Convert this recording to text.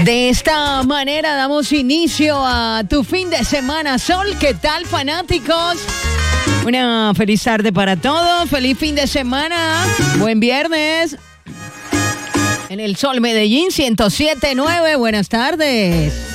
De esta manera damos inicio a tu fin de semana, Sol. ¿Qué tal, fanáticos? Una feliz tarde para todos, feliz fin de semana, buen viernes. En el Sol Medellín 107.9, buenas tardes.